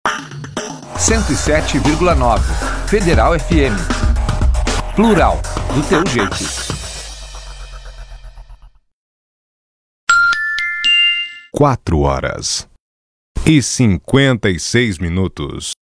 107,9 Federal FM. Plural, do teu jeito. 4 horas e 56 minutos.